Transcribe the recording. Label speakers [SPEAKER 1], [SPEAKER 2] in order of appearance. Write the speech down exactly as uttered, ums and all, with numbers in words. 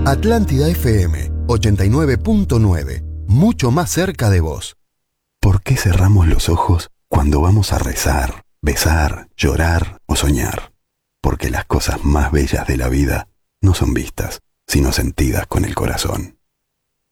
[SPEAKER 1] Atlántida F M, ochenta y nueve punto nueve. Mucho más cerca de vos.
[SPEAKER 2] ¿Por qué cerramos los ojos cuando vamos a rezar, besar, llorar o soñar? Porque las cosas más bellas de la vida no son vistas, sino sentidas con el corazón.